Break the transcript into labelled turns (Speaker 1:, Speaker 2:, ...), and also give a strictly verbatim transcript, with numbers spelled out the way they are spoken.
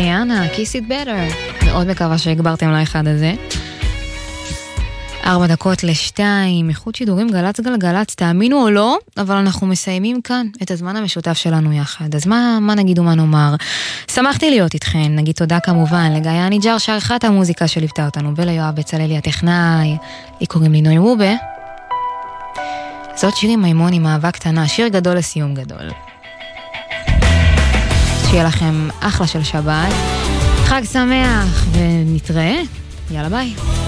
Speaker 1: ריאנה, Kiss It Better. מאוד מקווה שהגברתם לאחד הזה. ארבע דקות לשתיים, איכות שידורים גלץ גלגלץ, תאמינו או לא, אבל אנחנו מסיימים כאן את הזמן המשותף שלנו יחד. אז מה, מה נגיד ומה נאמר? שמחתי להיות איתכן, נגיד תודה כמובן לגיא ניג'ר שערכת המוזיקה שליוותה אותנו, וליואב בצללי הטכנאי, לי קוראים לי נוי רובה. זאת שירי מימון עם אהבה קטנה, שיר גדול לסיום גדול. שיהיה לכם אחלה של שבת, חג שמח, ונתראה, יאללה ביי.